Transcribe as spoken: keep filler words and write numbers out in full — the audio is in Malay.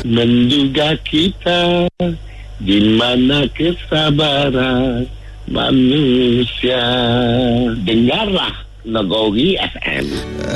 menduga kita di mana kesabaran manusia. Dengarlah Nagori F M.